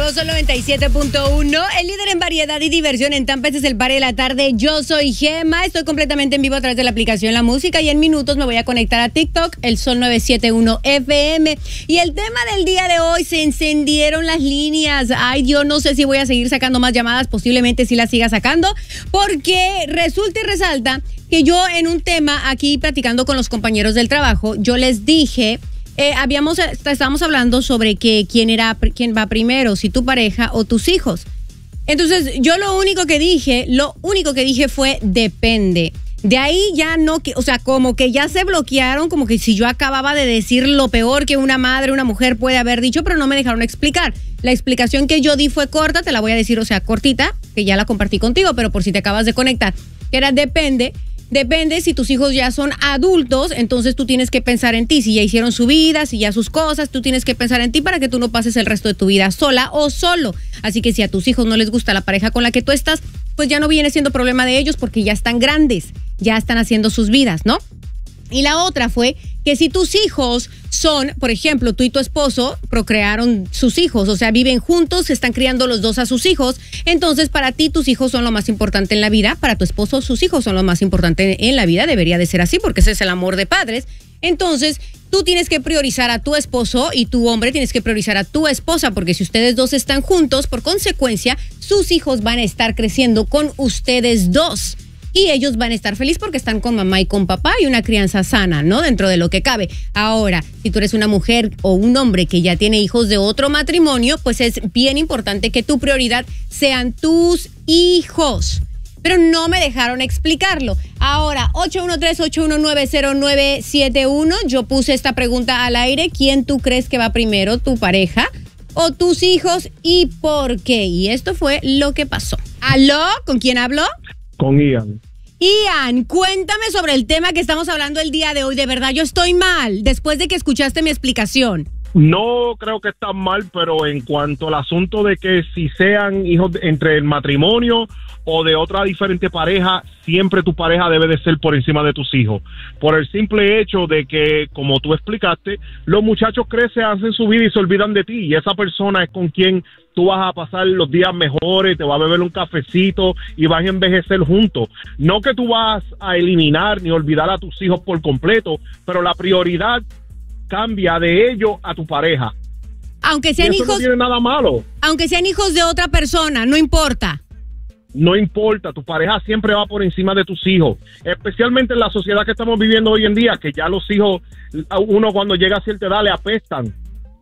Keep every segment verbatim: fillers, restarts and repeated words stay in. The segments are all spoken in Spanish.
Poderoso noventa y siete punto uno, el líder en variedad y diversión en Tampa. Este es el Party de la Tarde. Yo soy Gemma, estoy completamente en vivo a través de la aplicación La Música y en minutos me voy a conectar a TikTok, el Sol novecientos setenta y uno F M. Y el tema del día de hoy, se encendieron las líneas. Ay, yo no sé si voy a seguir sacando más llamadas, posiblemente sí las siga sacando, porque resulta y resalta que yo en un tema aquí platicando con los compañeros del trabajo, yo les dije... Eh, habíamos, estábamos hablando sobre que quién era, quién va primero, si tu pareja o tus hijos. Entonces, yo lo único que dije, lo único que dije fue depende. De ahí ya no, que, o sea, como que ya se bloquearon, como que si yo acababa de decir lo peor que una madre, una mujer puede haber dicho, pero no me dejaron explicar. La explicación que yo di fue corta, te la voy a decir, o sea, cortita, que ya la compartí contigo, pero por si te acabas de conectar, que era depende. Depende, si tus hijos ya son adultos, entonces tú tienes que pensar en ti. Si ya hicieron su vida, si ya sus cosas, tú tienes que pensar en ti para que tú no pases el resto de tu vida sola o solo. Así que si a tus hijos no les gusta la pareja con la que tú estás, pues ya no viene siendo problema de ellos porque ya están grandes, ya están haciendo sus vidas, ¿no? Y la otra fue que si tus hijos son, por ejemplo, tú y tu esposo procrearon sus hijos, o sea, viven juntos, se están criando los dos a sus hijos, entonces para ti tus hijos son lo más importante en la vida, para tu esposo sus hijos son lo más importante en la vida, debería de ser así porque ese es el amor de padres. Entonces, tú tienes que priorizar a tu esposo y tu hombre tienes que priorizar a tu esposa, porque si ustedes dos están juntos, por consecuencia, sus hijos van a estar creciendo con ustedes dos. Y ellos van a estar felices porque están con mamá y con papá y una crianza sana, ¿no? Dentro de lo que cabe. Ahora, si tú eres una mujer o un hombre que ya tiene hijos de otro matrimonio, pues es bien importante que tu prioridad sean tus hijos. Pero no me dejaron explicarlo. Ahora, ocho uno tres, ocho uno nueve, cero nueve siete uno. Yo puse esta pregunta al aire. ¿Quién tú crees que va primero, tu pareja o tus hijos y por qué? Y esto fue lo que pasó. ¿Aló? ¿Con quién hablo? Con Ian. Ian, cuéntame sobre el tema que estamos hablando el día de hoy. De verdad, yo estoy mal después de que escuchaste mi explicación. No creo que están mal, pero en cuanto al asunto de que si sean hijos de, entre el matrimonio o de otra diferente pareja, siempre tu pareja debe de ser por encima de tus hijos. Por el simple hecho de que, como tú explicaste, los muchachos crecen, hacen su vida y se olvidan de ti. Y esa persona es con quien tú vas a pasar los días mejores, te vas a beber un cafecito y vas a envejecer juntos. No que tú vas a eliminar ni olvidar a tus hijos por completo, pero la prioridad cambia de ellos a tu pareja. Aunque sean y eso hijos, no tiene nada malo. Aunque sean hijos de otra persona, no importa. No importa, tu pareja siempre va por encima de tus hijos, especialmente en la sociedad que estamos viviendo hoy en día, que ya los hijos, uno cuando llega a cierta edad le apestan.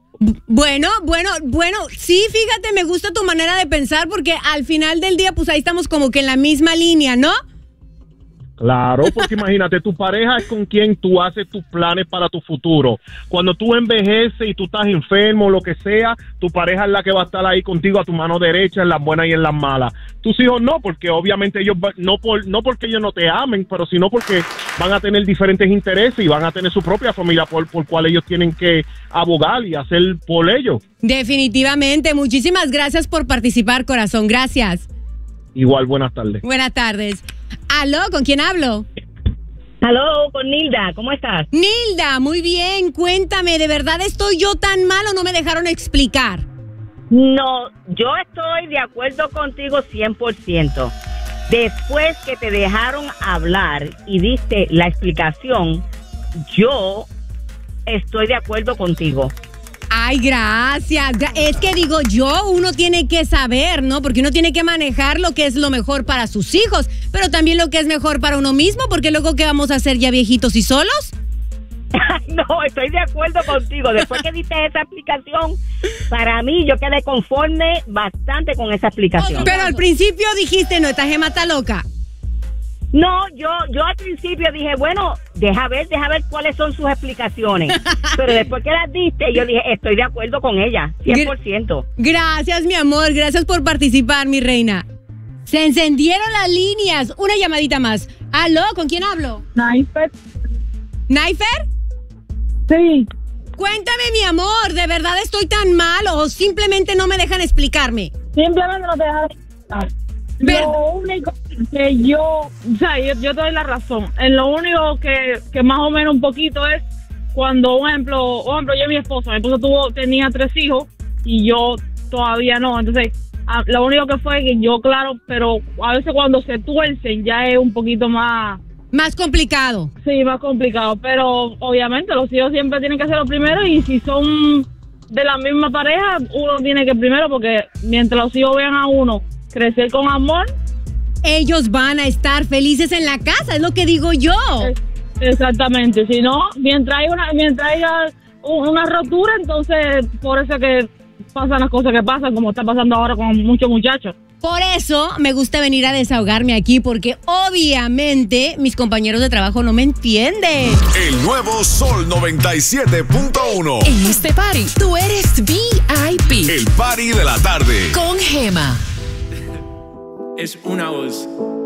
Bueno, bueno, bueno, sí, fíjate, me gusta tu manera de pensar porque al final del día, pues ahí estamos como que en la misma línea, ¿no? Claro, porque imagínate, tu pareja es con quien tú haces tus planes para tu futuro. Cuando tú envejeces y tú estás enfermo o lo que sea, tu pareja es la que va a estar ahí contigo a tu mano derecha en las buenas y en las malas. Tus hijos no, porque obviamente ellos, no, por, no porque ellos no te amen, pero sino porque van a tener diferentes intereses y van a tener su propia familia por, por cual ellos tienen que abogar y hacer por ellos. Definitivamente, muchísimas gracias por participar, corazón, gracias. Igual, buenas tardes. Buenas tardes. Aló, ¿con quién hablo? Aló, con Nilda, ¿cómo estás? Nilda, muy bien, cuéntame, ¿de verdad estoy yo tan mal o no me dejaron explicar? No, yo estoy de acuerdo contigo cien por ciento. Después que te dejaron hablar y diste la explicación, yo estoy de acuerdo contigo. Ay, gracias. Es que digo yo, uno tiene que saber, ¿no? Porque uno tiene que manejar lo que es lo mejor para sus hijos, pero también lo que es mejor para uno mismo, porque luego ¿qué vamos a hacer ya viejitos y solos? No, estoy de acuerdo contigo. Después que diste esa explicación, para mí yo quedé conforme bastante con esa explicación. Pero al principio dijiste, no, esta Gemma está loca. No, yo yo al principio dije, bueno, deja ver, deja ver cuáles son sus explicaciones. Pero después que las diste, yo dije, estoy de acuerdo con ella, cien por ciento. Gracias, mi amor, gracias por participar, mi reina. Se encendieron las líneas. Una llamadita más. Aló, ¿con quién hablo? Naifer. ¿Naifer? Sí. Cuéntame, mi amor, ¿de verdad estoy tan mal o simplemente no me dejan explicarme? Simplemente no te dejan explicar. Ver- Lo único que yo, o sea, yo, yo te doy la razón. En lo único que, que más o menos un poquito es cuando, por ejemplo, por ejemplo, yo y mi esposa, mi esposa tuvo, tenía tres hijos y yo todavía no. Entonces, a, lo único que fue que yo, claro, pero a veces cuando se tuercen ya es un poquito más... Más complicado. Sí, más complicado, pero obviamente los hijos siempre tienen que ser los primeros y si son de la misma pareja, uno tiene que primero, porque mientras los hijos vean a uno crecer con amor, ellos van a estar felices en la casa, es lo que digo yo. Es, exactamente, si no, mientras hay una, mientras haya una rotura, entonces por eso que pasan las cosas que pasan, como está pasando ahora con muchos muchachos. Por eso me gusta venir a desahogarme aquí, porque obviamente mis compañeros de trabajo no me entienden. El nuevo Sol noventa y siete punto uno. En este party, tú eres V I P. El party de la tarde. Con Gema. Es una voz.